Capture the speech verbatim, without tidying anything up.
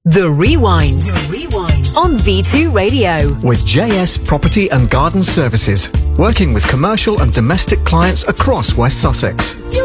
The Rewind. The Rewind. On V two Radio. With J S Property and Garden Services. Working with commercial and domestic clients across West Sussex. You